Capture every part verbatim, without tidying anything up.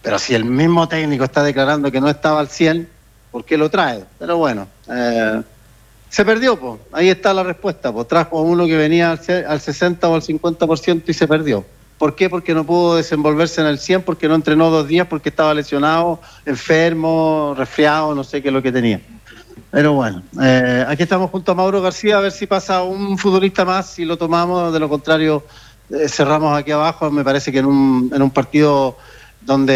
Pero si el mismo técnico está declarando que no estaba al cien, ¿por qué lo trae? Pero bueno, eh, se perdió, pues. Ahí está la respuesta, pues. Trajo a uno que venía al, al sesenta o al cincuenta por ciento y se perdió. ¿Por qué? Porque no pudo desenvolverse en el cien, porque no entrenó dos días, porque estaba lesionado, enfermo, resfriado, no sé qué es lo que tenía. Pero bueno, eh, aquí estamos junto a Mauro García, a ver si pasa un futbolista más, si lo tomamos, de lo contrario eh, cerramos aquí abajo. Me parece que en un, en un partido donde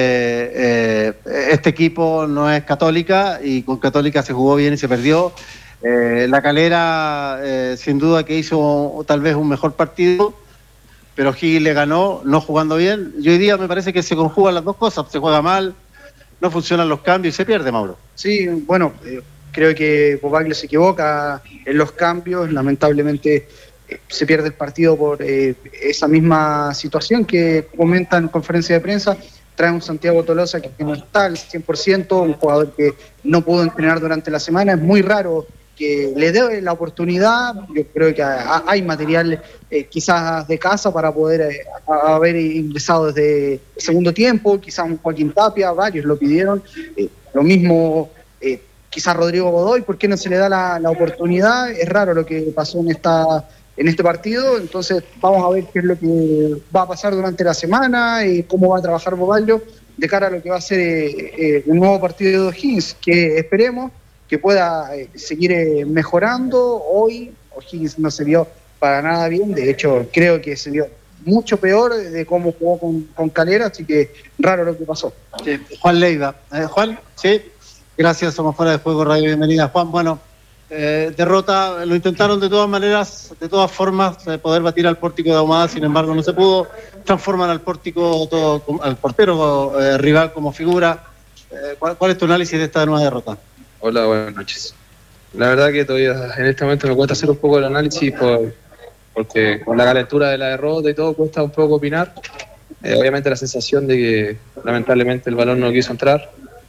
eh, este equipo no es Católica, y con Católica se jugó bien y se perdió. Eh, la Calera eh, sin duda que hizo tal vez un mejor partido, pero Higgins le ganó no jugando bien, y hoy día me parece que se conjugan las dos cosas, se juega mal, no funcionan los cambios y se pierde, Mauro. Sí, bueno, eh, creo que Bobaglio se equivoca en los cambios, lamentablemente eh, se pierde el partido por eh, esa misma situación que comenta en conferencia de prensa. Trae un Santiago Tolosa que, que no está al cien por ciento, un jugador que no pudo entrenar durante la semana. Es muy raro que le dé la oportunidad. Yo creo que hay material eh, quizás de casa para poder eh, haber ingresado desde el segundo tiempo, quizás un Joaquín Tapia, varios lo pidieron, eh, lo mismo eh, quizás Rodrigo Godoy. ¿Por qué no se le da la, la oportunidad? Es raro lo que pasó en esta en este partido, entonces vamos a ver qué es lo que va a pasar durante la semana y cómo va a trabajar Bobaglio de cara a lo que va a ser eh, eh, un nuevo partido de O'Higgins, que esperemos que pueda eh, seguir eh, mejorando. Hoy O'Higgins no se vio para nada bien, de hecho creo que se vio mucho peor de cómo jugó con, con Calera, así que raro lo que pasó. Sí, Juan Leiva. Eh, Juan, sí, gracias, somos Fuera de Juego Radio, bienvenida. Juan, bueno, eh, derrota, lo intentaron de todas maneras, de todas formas, eh, poder batir al Pórtico de Ahumada, sin embargo no se pudo, transforman al Pórtico, todo, al portero eh, rival como figura. Eh, ¿cuál, ¿Cuál es tu análisis de esta nueva derrota? Hola, buenas noches. La verdad que todavía en este momento me cuesta hacer un poco el análisis por, porque con la calentura de la derrota y todo cuesta un poco opinar. Eh, obviamente la sensación de que lamentablemente el balón no quiso entrar.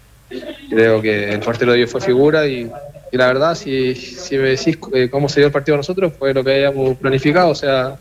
Creo que el portero de ellos fue figura y, y la verdad, si, si me decís eh, cómo se dio el partido a nosotros, fue lo que habíamos planificado, o sea,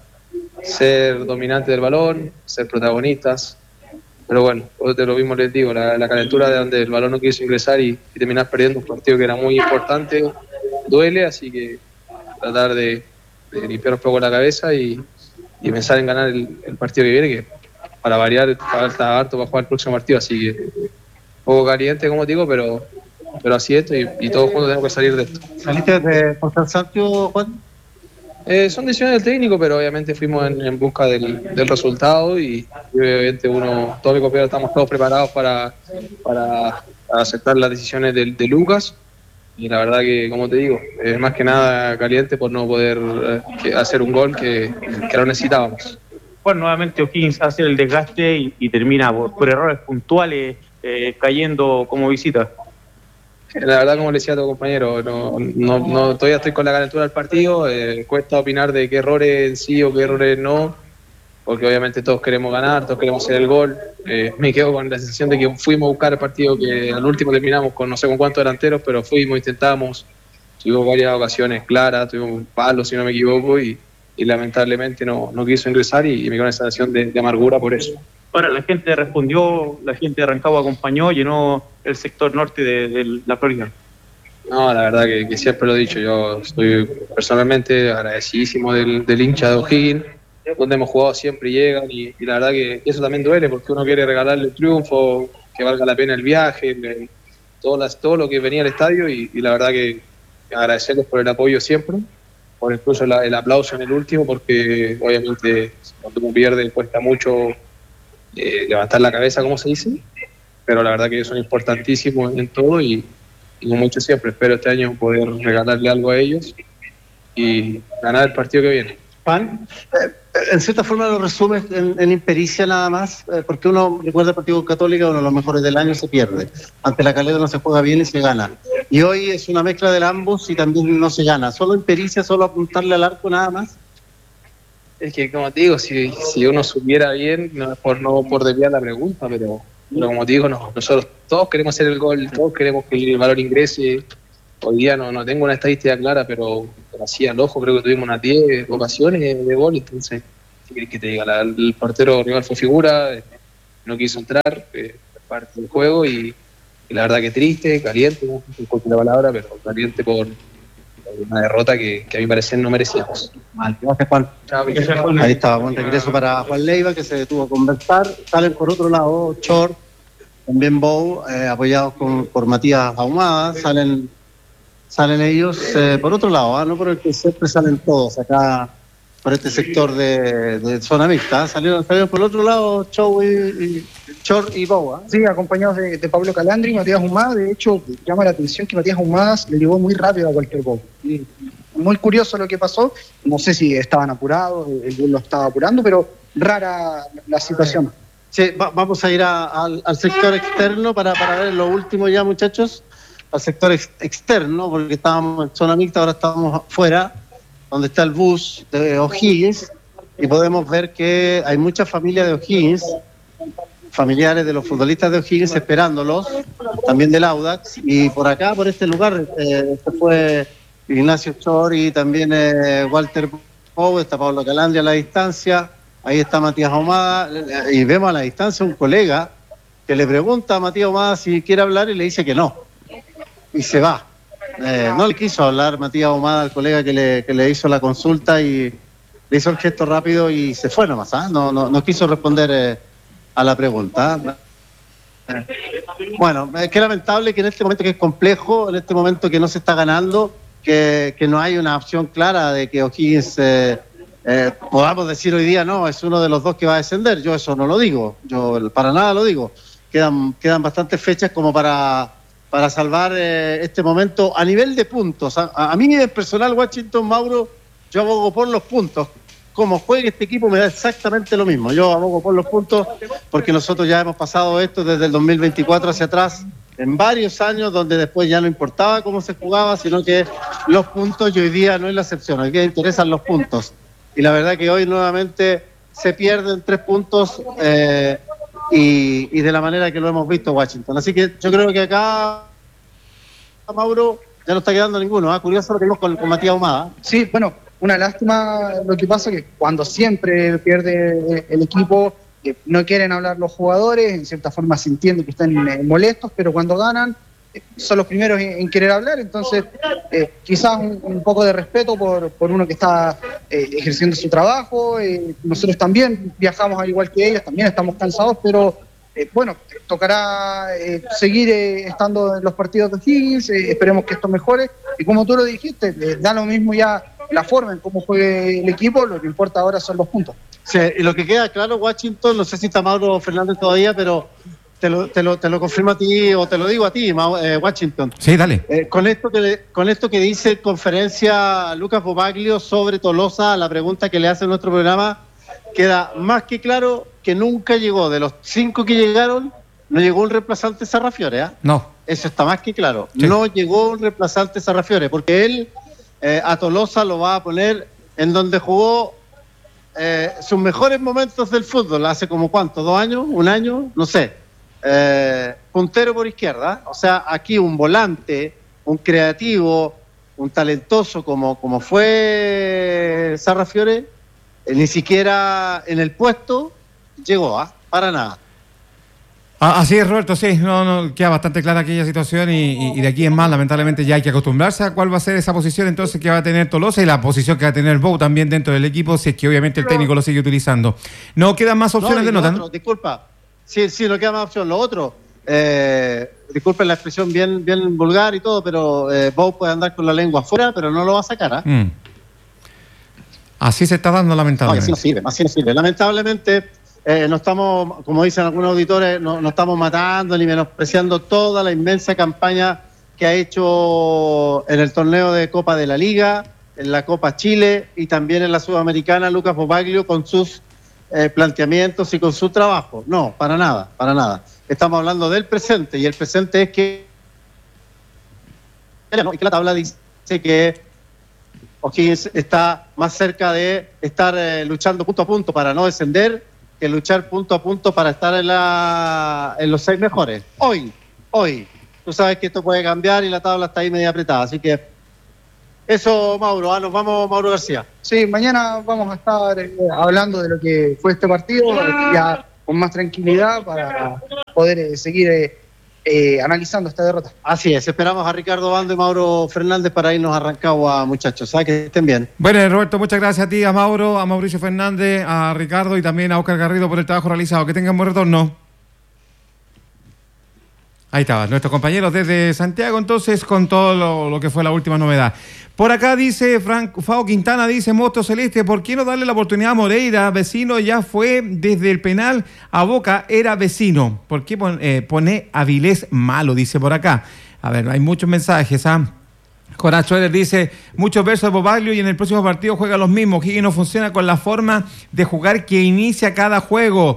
ser dominante del balón, ser protagonistas. Pero bueno, te lo mismo les digo, la, la calentura de donde el balón no quiso ingresar y, y terminar perdiendo un partido que era muy importante, duele, así que tratar de, de limpiar un poco la cabeza y, y pensar en ganar el, el partido que viene, que para variar falta harto para jugar el próximo partido, así que un poco caliente, como digo, pero, pero así es, y, y todos juntos tenemos que salir de esto. ¿Saliste de por cansancio, Juan? Eh, son decisiones del técnico, pero obviamente fuimos en, en busca del, del resultado y, y obviamente uno, todos mis compañeros estamos todos preparados para, para, para aceptar las decisiones de, de Lucas, y la verdad que, como te digo, es más que nada caliente por no poder eh, hacer un gol que, que lo necesitábamos. Bueno, nuevamente O'Higgins hace el desgaste y, y termina por, por errores puntuales eh, cayendo como visita. La verdad, como le decía a tu compañero, no, no, no, todavía estoy con la calentura del partido, eh, cuesta opinar de qué errores sí o qué errores no, porque obviamente todos queremos ganar, todos queremos hacer el gol. Eh, me quedo con la sensación de que fuimos a buscar el partido, que al último terminamos con no sé con cuántos delanteros, pero fuimos, intentamos, tuvimos varias ocasiones claras, tuvimos un palo si no me equivoco, y, y lamentablemente no, no quiso ingresar y, y me quedo con esa sensación de, de amargura por eso. Ahora, la gente respondió, la gente de Rancagua acompañó, llenó el sector norte de, de la Florida. No, la verdad que, que siempre lo he dicho, yo estoy personalmente agradecidísimo del, del hincha de O'Higgins, donde hemos jugado siempre llegan, y, y la verdad que eso también duele, porque uno quiere regalarle el triunfo, que valga la pena el viaje, el, todo, las, todo lo que venía al estadio, y, y la verdad que agradecerles por el apoyo siempre, por incluso la, el aplauso en el último, porque obviamente cuando uno pierde cuesta mucho Eh, levantar la cabeza, como se dice, pero la verdad que ellos son importantísimos en todo y, y como mucho siempre espero este año poder regalarle algo a ellos y ganar el partido que viene. Juan, eh, en cierta forma lo resumes en, en impericia nada más, eh, porque uno recuerda el partido Católica, uno de los mejores del año, se pierde. Ante la Calera no se juega bien y se gana. Y hoy es una mezcla de ambos y también no se gana. ¿Solo impericia, solo apuntarle al arco nada más? Es que, como te digo, si, si uno supiera bien, no por no por desviar la pregunta, pero, pero como te digo, no, nosotros todos queremos hacer el gol, todos queremos que el valor ingrese. Hoy día no, no tengo una estadística clara, pero, pero así al ojo creo que tuvimos unas diez ocasiones de gol, entonces, ¿qué querés que te diga? La, el portero rival fue figura, no quiso entrar, eh, parte del juego y, y la verdad que triste, caliente, no sé si la palabra, pero caliente por una derrota que, que a mi parecer no merecíamos. Mal, gracias Juan. Chao, Ahí estaba, buen regreso para Juan Leiva, que se detuvo a conversar. Salen por otro lado Chor, también Bow, eh, apoyados con, por Matías Ahumada. Salen, salen ellos eh, por otro lado, ¿eh? No por el que siempre salen todos acá, por este sector de, de zona mixta. Salieron, salieron por el otro lado Chor y, y, Chor y Bow. ¿eh? Sí, acompañados de, de Pablo Calandri y Matías Ahumada. De hecho, llama la atención que Matías Ahumada le llegó muy rápido a cualquier Bow. Muy curioso lo que pasó. No sé si estaban apurados, el bus lo estaba apurando, pero rara la situación. Sí, va, vamos a ir a, a, al sector externo para, para ver lo último ya, muchachos. Al sector ex, externo, porque estábamos en zona mixta, ahora estamos afuera, donde está el bus de O'Higgins, y podemos ver que hay muchas familias de O'Higgins, familiares de los futbolistas de O'Higgins esperándolos, también del Audax, y por acá, por este lugar, eh, este fue Ignacio Chor y también eh, Walter Bow, está Pablo Calandri a la distancia, ahí está Matías Ahumada, y vemos a la distancia un colega que le pregunta a Matías Ahumada si quiere hablar y le dice que no, y se va. Eh, no le quiso hablar Matías Ahumada al colega que le, que le hizo la consulta y le hizo el gesto rápido y se fue nomás, ¿eh? no, no, no quiso responder eh, a la pregunta. Eh, bueno, eh, qué lamentable que en este momento que es complejo, en este momento que no se está ganando, que, que no hay una opción clara de que O'Higgins, eh, eh, podamos decir hoy día, no, es uno de los dos que va a descender. Yo eso no lo digo, yo para nada lo digo. Quedan, quedan bastantes fechas como para, para salvar eh, este momento a nivel de puntos. A, a mí en personal, Washington, Mauro, yo abogo por los puntos. Como juegue este equipo me da exactamente lo mismo. Yo abogo por los puntos porque nosotros ya hemos pasado esto desde el dos mil veinticuatro hacia atrás, en varios años donde después ya no importaba cómo se jugaba, sino que los puntos, y hoy día no es la excepción, hoy día interesan los puntos. Y la verdad que hoy nuevamente se pierden tres puntos eh, y, y de la manera que lo hemos visto Washington. Así que yo creo que acá, Mauro, ya no está quedando ninguno. ¿eh? Curioso lo que vimos con, con Matías Ahumada. Sí, bueno, una lástima lo que pasa que cuando siempre pierde el equipo, eh, no quieren hablar los jugadores, en cierta forma se entiende que están eh, molestos, pero cuando ganan eh, son los primeros en, en querer hablar, entonces eh, quizás un, un poco de respeto por, por uno que está eh, ejerciendo su trabajo, eh, nosotros también viajamos al igual que ellos, también estamos cansados, pero eh, bueno, tocará eh, seguir eh, estando en los partidos de O'Higgins, eh, esperemos que esto mejore, y como tú lo dijiste, eh, da lo mismo ya la forma en cómo juegue el equipo, lo que importa ahora son los puntos. Sí, y lo que queda claro, Washington, no sé si está Mauro Fernández todavía, pero te lo, te lo, te lo confirmo a ti o te lo digo a ti, eh, Washington. Sí, dale. Eh, con, esto que, con esto que dice en conferencia Lucas Bobaglio sobre Tolosa, la pregunta que le hace en nuestro programa, queda más que claro que nunca llegó, de los cinco que llegaron, no llegó un reemplazante Sarrafiore, ¿eh? No. Eso está más que claro. Sí. No llegó un reemplazante Sarrafiore, porque él eh, a Tolosa lo va a poner en donde jugó Eh, sus mejores momentos del fútbol, hace como cuánto, dos años, un año, no sé, eh, puntero por izquierda, o sea, aquí un volante, un creativo, un talentoso como, como fue Sarrafiore, eh, ni siquiera en el puesto llegó, ¿eh? Para nada. Ah, así es, Roberto, sí, no, no, queda bastante clara aquella situación y, y, y de aquí en más, lamentablemente, ya hay que acostumbrarse a cuál va a ser esa posición entonces que va a tener Tolosa y la posición que va a tener Bow también dentro del equipo, si es que obviamente el técnico lo sigue utilizando. No quedan más opciones no, de nota, otro, ¿no? Disculpa, sí, sí, no queda más opción. Lo otro, eh, disculpen la expresión bien, bien vulgar y todo, pero eh, Bow puede andar con la lengua afuera, pero no lo va a sacar, ¿eh? Mm. Así se está dando, lamentablemente. No, así no sirve, así no sirve. Lamentablemente, eh, no estamos, como dicen algunos auditores, no, no estamos matando ni menospreciando toda la inmensa campaña que ha hecho en el torneo de Copa de la Liga, en la Copa Chile y también en la Sudamericana, Lucas Bobaglio, con sus eh, planteamientos y con su trabajo. No, para nada, para nada. Estamos hablando del presente, y el presente es que, y que la tabla dice que O'Higgins está más cerca de estar eh, luchando punto a punto para no descender que luchar punto a punto para estar en, la, en los seis mejores. Hoy, hoy. Tú sabes que esto puede cambiar y la tabla está ahí media apretada. Así que eso, Mauro. Ah, nos vamos, Mauro García. Sí, mañana vamos a estar eh, hablando de lo que fue este partido, ya con más tranquilidad para, poder eh, seguir eh, eh, analizando esta derrota. Así es, esperamos a Ricardo Bando y Mauro Fernández para irnos a Rancagua, muchachos. ¿Ah? Que estén bien. Bueno, Roberto, muchas gracias a ti, a Mauro, a Mauricio Fernández, a Ricardo y también a Óscar Garrido por el trabajo realizado. Que tengan buen retorno. Ahí estaba, nuestros compañeros desde Santiago, entonces, con todo lo, lo que fue la última novedad. Por acá dice Frank, Fao Quintana, dice Mosto Celeste, ¿por qué no darle la oportunidad a Moreira? Vecino ya fue desde el penal a Boca, era vecino. ¿Por qué pon, eh, pone Avilés malo? Dice por acá. A ver, hay muchos mensajes, ¿ah? Coracho Heller dice, muchos versos de Bobaglio y en el próximo partido juega los mismos. Higgins no funciona con la forma de jugar que inicia cada juego.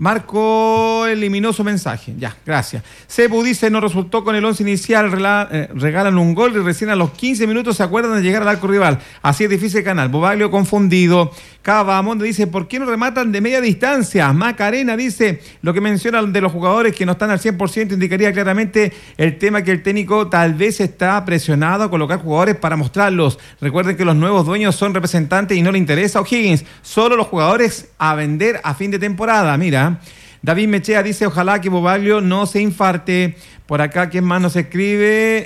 Marco eliminó su mensaje. Ya, gracias. Cebu dice, no resultó con el once inicial, rela, eh, regalan un gol y recién a los quince minutos se acuerdan de llegar al arco rival. Así es difícil el canal. Bobaglio confundido. Cava Amonde dice, ¿por qué no rematan de media distancia? Macarena dice, lo que mencionan de los jugadores que no están al cien por ciento indicaría claramente el tema que el técnico tal vez está presionado a colocar jugadores para mostrarlos. Recuerden que los nuevos dueños son representantes y no le interesa a O'Higgins, solo los jugadores a vender a fin de temporada. Mira, David Mechea dice, ojalá que Bobaglio no se infarte. Por acá, ¿quién más nos escribe?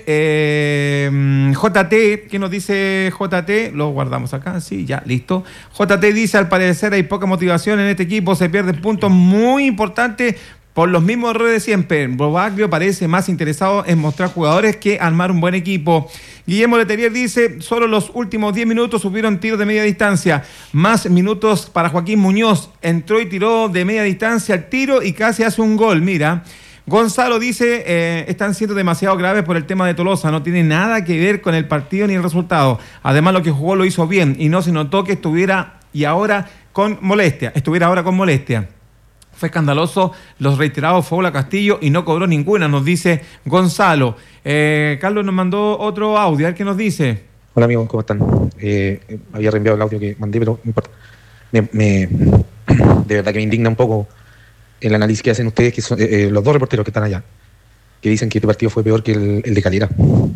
Eh, J T, ¿qué nos dice J T? Lo guardamos acá, sí, ya, listo. J T dice, al parecer hay poca motivación en este equipo, se pierden puntos muy importantes por los mismos errores de siempre. Bobaglio parece más interesado en mostrar jugadores que armar un buen equipo. Guillermo Leterier dice, solo los últimos diez minutos subieron tiros de media distancia. Más minutos para Joaquín Muñoz. Entró y tiró de media distancia el tiro y casi hace un gol, mira. Gonzalo dice, eh, están siendo demasiado graves por el tema de Tolosa. No tiene nada que ver con el partido ni el resultado. Además, lo que jugó lo hizo bien y no se notó que estuviera y ahora con molestia. Estuviera ahora con molestia. Fue escandaloso los reiterados foul a Castillo y no cobró ninguna, nos dice Gonzalo. Eh, Carlos nos mandó otro audio, a ver qué nos dice. Hola amigos, ¿cómo están? Eh, había reenviado el audio que mandé, pero no importa. Me, me, de verdad que me indigna un poco el análisis que hacen ustedes, que son eh, los dos reporteros que están allá, que dicen que este partido fue peor que el, el de Calera.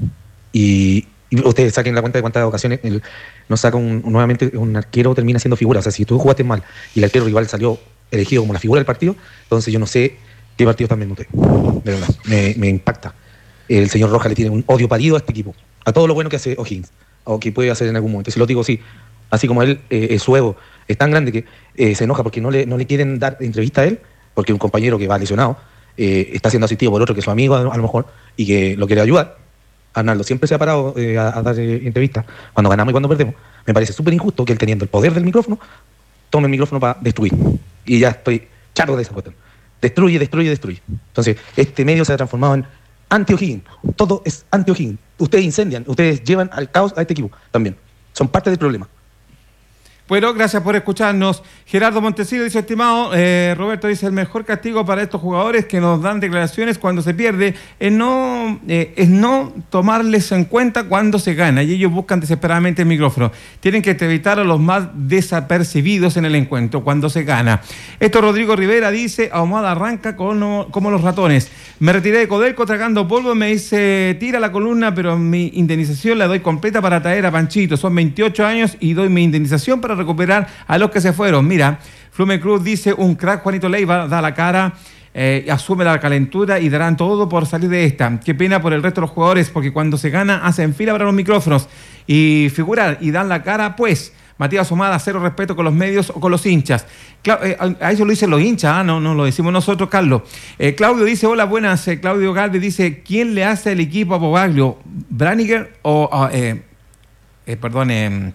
Y, y ustedes saquen la cuenta de cuántas ocasiones el, nos saca un, nuevamente un arquero termina siendo figura. O sea, si tú jugaste mal y el arquero rival salió elegido como la figura del partido, entonces yo no sé qué partido están viendo ustedes. De verdad, me, me impacta. El señor Rojas le tiene un odio parido a este equipo, a todo lo bueno que hace O'Higgins, o que puede hacer en algún momento. Si lo digo, sí, así como él, eh, su ego es tan grande que eh, se enoja porque no le, no le quieren dar entrevista a él, porque un compañero que va lesionado eh, está siendo asistido por otro que es su amigo, a, a lo mejor, y que lo quiere ayudar. Arnaldo siempre se ha parado eh, a, a dar eh, entrevistas cuando ganamos y cuando perdemos. Me parece súper injusto que él, teniendo el poder del micrófono, tome el micrófono para destruir. Y ya estoy chato de esa cuestión. Destruye, destruye, destruye. Entonces, este medio se ha transformado en anti-O'Higgins. Todo es anti-O'Higgins. Ustedes incendian, ustedes llevan al caos a este equipo también. Son parte del problema. Bueno, gracias por escucharnos. Gerardo Montesinos dice, estimado, eh, Roberto dice, el mejor castigo para estos jugadores que nos dan declaraciones cuando se pierde es no, eh, es no tomarles en cuenta cuando se gana y ellos buscan desesperadamente el micrófono. Tienen que evitar a los más desapercibidos en el encuentro cuando se gana. Esto Rodrigo Rivera dice, Ahumada arranca como, como los ratones. Me retiré de Codelco tragando polvo, me dice, tira la columna, pero mi indemnización la doy completa para traer a Panchito. Son veintiocho años y doy mi indemnización para recuperar a los que se fueron. Mira, Flume Cruz dice, un crack Juanito Leiva da la cara, eh, asume la calentura y darán todo por salir de esta. Qué pena por el resto de los jugadores, porque cuando se gana hacen fila para los micrófonos y figurar y dan la cara, pues. Matías Ahumada, cero respeto con los medios o con los hinchas. Cla- eh, a eso lo dicen los hinchas, ¿eh? no, no lo decimos nosotros, Carlos. Eh, Claudio dice, hola, buenas. Eh, Claudio Galvez dice, ¿quién le hace el equipo a Bobaglio? ¿Braniger o, uh, eh, eh, perdón, eh,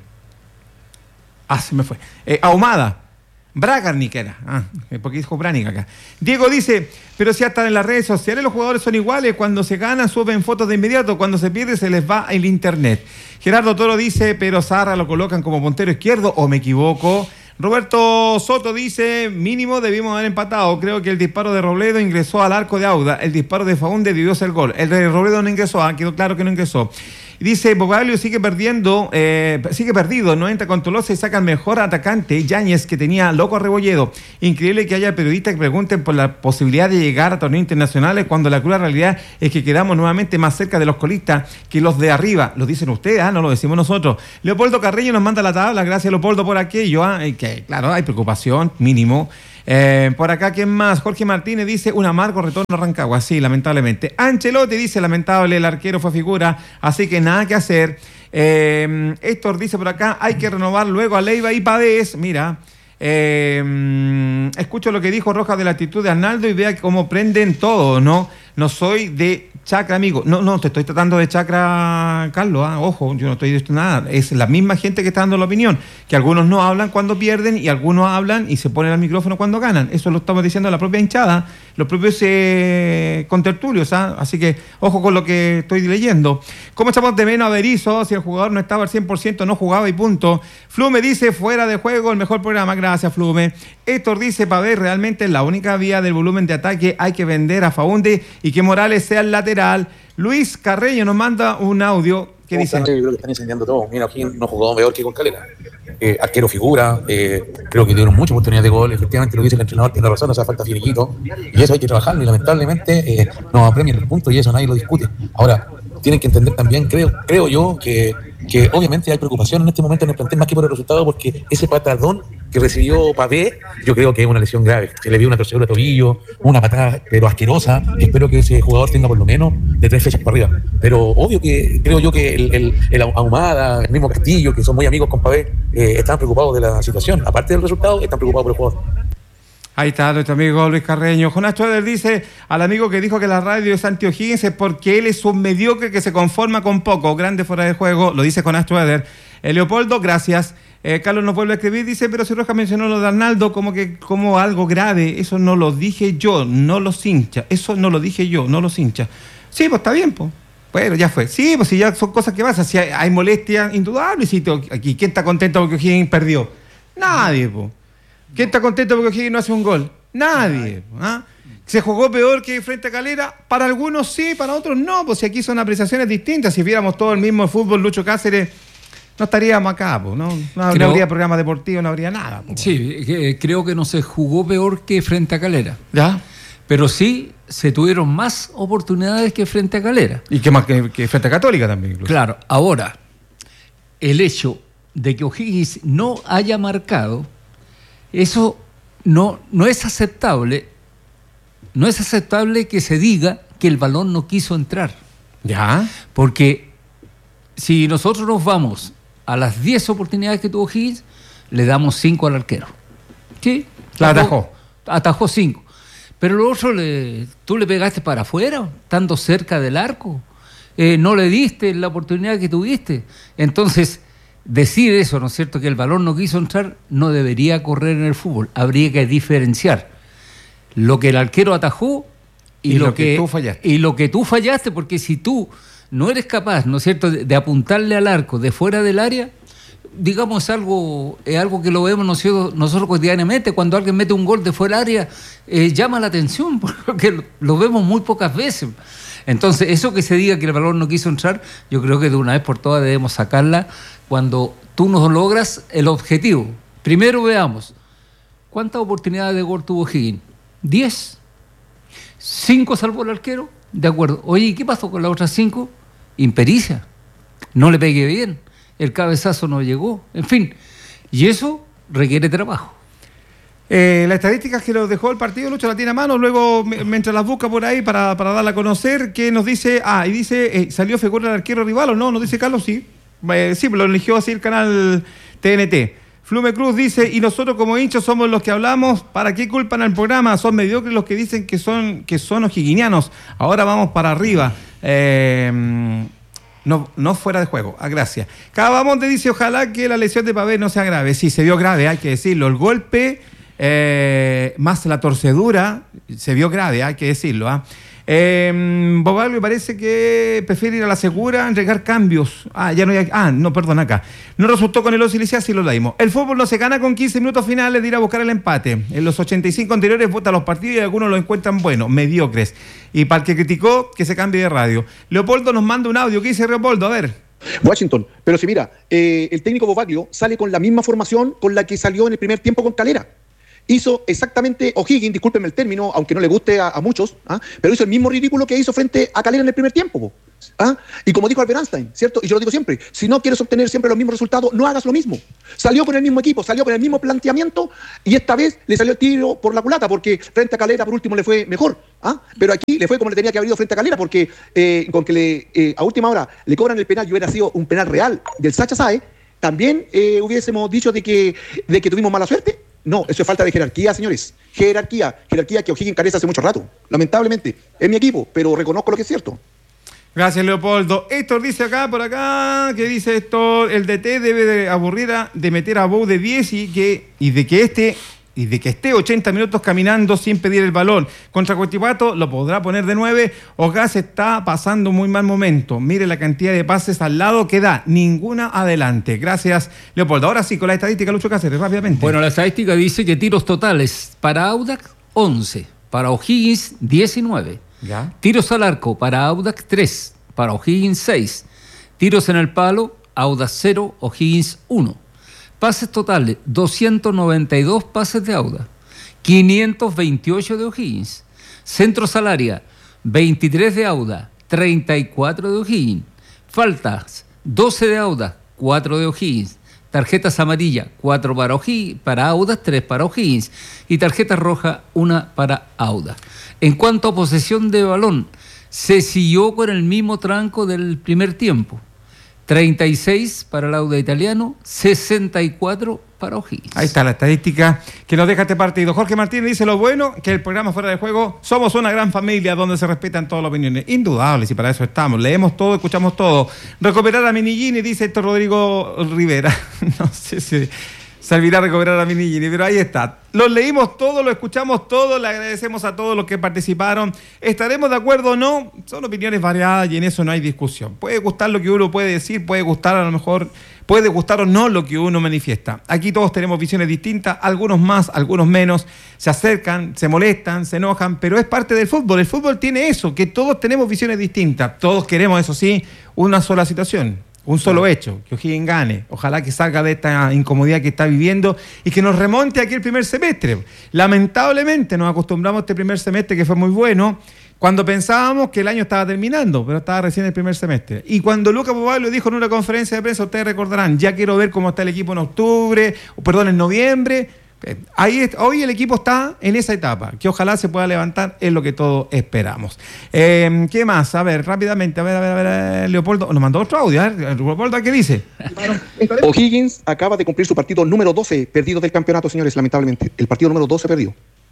Ah, se me fue. Eh, Ahumada. Bragarnik era. Ah, porque dijo Branik acá. Diego dice, pero si hasta en las redes sociales los jugadores son iguales. Cuando se ganan suben fotos de inmediato. Cuando se pierde se les va el internet. Gerardo Toro dice, pero Zarra lo colocan como puntero izquierdo. ¿O me equivoco? Roberto Soto dice, mínimo debimos haber empatado. Creo que el disparo de Robledo ingresó al arco de Auda. El disparo de Faúnde debió ser gol. El de Robledo no ingresó. Ah, quedó claro que no ingresó. Dice, Bobaglio sigue perdiendo, eh, sigue perdido, no entra con Tolosa y saca el mejor atacante, Yáñez, que tenía loco a Rebolledo. Increíble que haya periodistas que pregunten por la posibilidad de llegar a torneos internacionales cuando la cruda realidad es que quedamos nuevamente más cerca de los colistas que los de arriba. Lo dicen ustedes, ¿ah? No lo decimos nosotros. Leopoldo Carreño nos manda la tabla, gracias Leopoldo por aquello, ¿ah? Y que claro, hay preocupación, mínimo. Eh, por acá, ¿quién más? Jorge Martínez dice, un amargo retorno a Rancagua. Sí, lamentablemente. Ancelotti dice, lamentable, el arquero fue figura, así que nada que hacer. Eh, Héctor dice por acá, hay que renovar luego a Leiva y Pavés. Mira, eh, escucho lo que dijo Rojas de la actitud de Arnaldo y vea cómo prenden todo, ¿no? No soy de chacra, amigo. No, no, te estoy tratando de chacra, Carlos. ¿eh? Ojo, yo no estoy diciendo nada. Es la misma gente que está dando la opinión. Que algunos no hablan cuando pierden y algunos hablan y se ponen al micrófono cuando ganan. Eso lo estamos diciendo la propia hinchada, los propios eh, contertulios. ¿eh? Así que, ojo con lo que estoy leyendo. ¿Cómo echamos de menos a Berizzo? Si el jugador no estaba al cien por ciento, no jugaba y punto. Flume dice, fuera de juego, el mejor programa. Gracias, Flume. Héctor dice, para ver realmente la única vía del volumen de ataque, hay que vender a Faunde y que Morales sea el lateral. Luis Carreño nos manda un audio que dice... Yo creo que están incendiando todo. Mira, aquí no jugó mejor que con Calera. Eh, arquero figura, eh, creo que dieron muchas oportunidades de gol. Efectivamente, lo dice el entrenador, tiene razón, o sea, falta finiquito. Y eso hay que trabajarlo y lamentablemente eh, nos apremian los puntos y eso nadie lo discute. Ahora, tienen que entender también, creo, creo yo, que, que obviamente hay preocupación en este momento en el plantel más que por el resultado, porque ese patadón que recibió Pavé, yo creo que es una lesión grave. Se le vio una torcedura de tobillo, una patada pero asquerosa. Espero que ese jugador tenga por lo menos de tres fechas para arriba. Pero obvio que creo yo que el, el, el Ahumada, el mismo Castillo, que son muy amigos con Pavé, eh, están preocupados de la situación. Aparte del resultado, están preocupados por el jugador. Ahí está nuestro amigo Luis Carreño. Jonás Schroeder dice al amigo que dijo que la radio es Santi O'Higgins es porque él es un mediocre que se conforma con poco, grande fuera de juego, lo dice Jonás Schroeder. Eh, Leopoldo, gracias. Eh, Carlos nos vuelve a escribir, dice, pero si Rojas mencionó lo de Arnaldo como que como algo grave, eso no lo dije yo, no los hincha, eso no lo dije yo, no los hincha. Sí, pues está bien, pues. Bueno, ya fue. Sí, pues si ya son cosas que pasan, si hay, hay molestia indudable, si te, aquí, ¿quién está contento porque O'Higgins perdió? Nadie, pues. ¿Quién está contento porque O'Higgins no hace un gol? Nadie. ¿Ah? ¿Se jugó peor que frente a Calera? Para algunos sí, para otros no, pues si aquí son apreciaciones distintas. Si viéramos todo el mismo fútbol, Lucho Cáceres, no estaríamos acá, pues, ¿no? No, creo, no habría programa deportivo, no habría nada. Pues. Sí, que, creo que no se jugó peor que frente a Calera. ¿Ya? Pero sí se tuvieron más oportunidades que frente a Calera. Y que más que, que frente a Católica también, incluso. Claro, ahora, el hecho de que O'Higgins no haya marcado, eso no, no es aceptable, no es aceptable que se diga que el balón no quiso entrar. ¿Ya? Porque si nosotros nos vamos a las diez oportunidades que tuvo O'Higgins, le damos cinco al arquero. ¿Sí? La atajó. Atajó cinco. Pero lo otro, le, tú le pegaste para afuera, estando cerca del arco. Eh, no le diste la oportunidad que tuviste. Entonces, decir eso, ¿no es cierto?, que el balón no quiso entrar, no debería correr en el fútbol. Habría que diferenciar lo que el arquero atajó y, y lo, lo que, que tú fallaste. Y lo que tú fallaste, porque si tú no eres capaz, ¿no es cierto?, de, de apuntarle al arco de fuera del área, digamos, algo, es algo que lo vemos nosotros, nosotros cotidianamente. Cuando alguien mete un gol de fuera del área, eh, llama la atención, porque lo, lo vemos muy pocas veces. Entonces, eso que se diga que el balón no quiso entrar, yo creo que de una vez por todas debemos sacarla cuando tú no logras el objetivo. Primero veamos, ¿cuántas oportunidades de gol tuvo O'Higgins? Diez. Cinco salvó el arquero, de acuerdo. Oye, ¿y qué pasó con las otras cinco? Impericia. No le pegué bien. El cabezazo no llegó. En fin, y eso requiere trabajo. Eh, las estadísticas que nos dejó el partido, Lucho la tiene a mano, luego mientras las busca por ahí para, para darla a conocer, que nos dice, ah, y dice, eh, ¿salió figura el arquero rival o no? Nos dice Carlos, sí. Eh, sí, lo eligió así el canal T N T. Flume Cruz dice, y nosotros como hinchas somos los que hablamos, ¿para qué culpan al programa? Son mediocres los que dicen que son, que son o'higginianos. Ahora vamos para arriba. Eh... No, no fuera de juego. Ah, gracias. Cavamonte dice, ojalá que la lesión de Pavé no sea grave. Sí, se vio grave, hay que decirlo. El golpe, eh, más la torcedura, se vio grave, hay que decirlo. ¿ah? Eh, Bobalio parece que prefiere ir a la segura, entregar cambios. Ah, ya no hay... Ah, no, perdón, acá. No resultó con el Once Inicial, sí lo leímos. El fútbol no se gana con quince minutos finales de ir a buscar el empate. En los ochenta y cinco anteriores vota los partidos y algunos lo encuentran buenos, mediocres. Y para el que criticó, que se cambie de radio. Leopoldo nos manda un audio. ¿Qué dice Leopoldo? A ver. Washington, pero si mira, eh, el técnico Bobaglio sale con la misma formación con la que salió en el primer tiempo con Calera. hizo exactamente, O'Higgins, discúlpenme el término, aunque no le guste a, a muchos, ¿ah? pero hizo el mismo ridículo que hizo frente a Calera en el primer tiempo. Po. ¿Ah? Y como dijo Albert Einstein, ¿cierto? Y yo lo digo siempre, si no quieres obtener siempre los mismos resultados, no hagas lo mismo. Salió con el mismo equipo, salió con el mismo planteamiento y esta vez le salió el tiro por la culata porque frente a Calera por último le fue mejor. ¿Ah? Pero aquí le fue como le tenía que haber ido frente a Calera porque eh, con que le, eh, a última hora le cobran el penal y hubiera sido un penal real del Sacha Sáez, también eh, hubiésemos dicho de que, de que tuvimos mala suerte. No, eso es falta de jerarquía, señores. Jerarquía, jerarquía que O'Higgins carece hace mucho rato. Lamentablemente, es mi equipo, pero reconozco lo que es cierto. Gracias, Leopoldo. Héctor dice acá, por acá, que dice esto, el D T debe de aburrir a, de meter a Bou de diez y, que, y de que este... y de que esté ochenta minutos caminando sin pedir el balón. Contra Cotipato lo podrá poner de nueve. Ogas está pasando un muy mal momento. Mire la cantidad de pases al lado que da. Ninguna adelante. Gracias, Leopoldo. Ahora sí, con la estadística, Lucho Cáceres, rápidamente. Bueno, la estadística dice que tiros totales para Audax, once. Para O'Higgins, diecinueve. ¿Ya? Tiros al arco para Audax, tres. Para O'Higgins, seis. Tiros en el palo, Audax, cero. O'Higgins, uno. Pases totales, doscientos noventa y dos pases de Audax, quinientos veintiocho de O'Higgins. Centros al área, veintitrés de Audax, treinta y cuatro de O'Higgins. Faltas, doce de Audax, cuatro de O'Higgins. Tarjetas amarillas, cuatro para O'Higgins, para Audax, tres para O'Higgins. Y tarjeta roja, una para Audax. En cuanto a posesión de balón, se siguió con el mismo tranco del primer tiempo. treinta y seis para el Audax italiano, sesenta y cuatro para O'Higgins. Ahí está la estadística que nos deja este partido. Jorge Martínez dice lo bueno, que el programa Fuera de Juego, somos una gran familia donde se respetan todas las opiniones. Indudables, y para eso estamos. Leemos todo, escuchamos todo. Recuperar a Minigini, dice esto Rodrigo Rivera. No sé si servirá recuperar a Minigini, pero ahí está. Los leímos todos, lo escuchamos todos, le agradecemos a todos los que participaron. ¿Estaremos de acuerdo o no? Son opiniones variadas y en eso no hay discusión. Puede gustar lo que uno puede decir, puede gustar a lo mejor, puede gustar o no lo que uno manifiesta. Aquí todos tenemos visiones distintas, algunos más, algunos menos, se acercan, se molestan, se enojan, pero es parte del fútbol. El fútbol tiene eso, que todos tenemos visiones distintas. Todos queremos, eso sí, una sola situación. Un solo hecho, que O'Higgins gane. Ojalá que salga de esta incomodidad que está viviendo y que nos remonte aquí el primer semestre. Lamentablemente nos acostumbramos a este primer semestre que fue muy bueno, cuando pensábamos que el año estaba terminando, pero estaba recién el primer semestre. Y cuando Luca Popaglio dijo en una conferencia de prensa, ustedes recordarán, ya quiero ver cómo está el equipo en octubre, o perdón, en noviembre. Ahí está, hoy el equipo está en esa etapa, que ojalá se pueda levantar, es lo que todos esperamos. Eh, ¿Qué más? A ver, rápidamente, a ver, a ver, a ver, Leopoldo, nos mandó otro audio, a ver, Leopoldo, ¿qué dice? O'Higgins acaba de cumplir su partido número doce perdido del campeonato, señores, lamentablemente. El partido número doce perdido.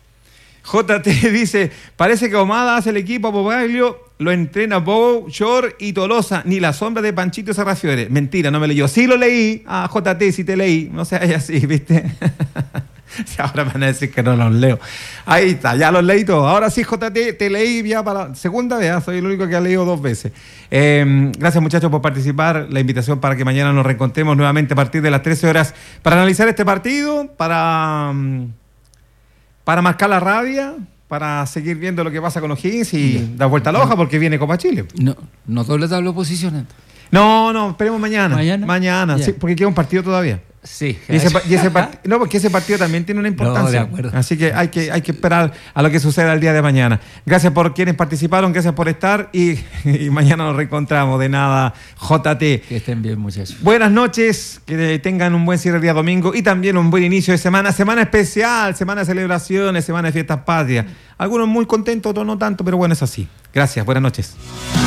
J T dice, parece que Omada hace el equipo a Popaglio, lo entrena Bow, Shore y Tolosa, ni la sombra de Panchito Serrafiore. Mentira, no me leyó. Sí lo leí. Ah, J T, sí te leí. No seas así, ¿viste? Ahora van a decir que no los leo. Ahí está, ya los leí todos. Ahora sí, J T, te leí ya para la segunda vez. ¿eh? Soy el único que ha leído dos veces. Eh, gracias, muchachos, por participar. La invitación para que mañana nos reencontremos nuevamente a partir de las trece horas para analizar este partido, para... Um, para marcar la rabia, para seguir viendo lo que pasa con O'Higgins y yeah. dar vuelta a la hoja porque viene Copa Chile. No, no doble tabla de posiciones. No, no, esperemos mañana. Mañana. Mañana, yeah. sí, porque queda un partido todavía. Sí. Y ese, y ese part... No, porque ese partido también tiene una importancia. No, de acuerdo. Así que hay que hay que esperar a lo que suceda el día de mañana. Gracias por quienes participaron, gracias por estar y, y mañana nos reencontramos. De nada, J T. Que estén bien, muchachos. Buenas noches, que tengan un buen cierre el día domingo y también un buen inicio de semana. Semana especial, semana de celebraciones, semana de fiestas patrias. Algunos muy contentos, otros no tanto, pero bueno, es así. Gracias, buenas noches.